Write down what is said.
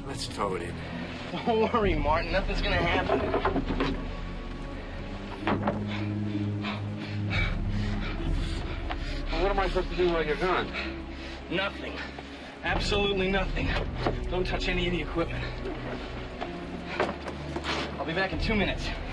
Let's tow it in. Don't worry, Martin. Nothing's gonna happen. Well, what am I supposed to do while you're gone? Nothing. Absolutely nothing. Don't touch any of the equipment. I'll be back in 2 minutes.